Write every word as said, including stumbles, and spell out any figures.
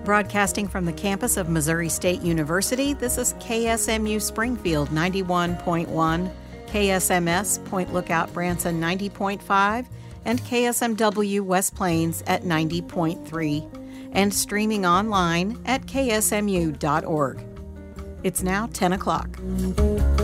Broadcasting from the campus of Missouri State University, this is K S M U Springfield ninety-one point one, K S M S Point Lookout Branson ninety point five, and K S M W West Plains at ninety point three, and streaming online at k s m u dot org. It's now ten o'clock.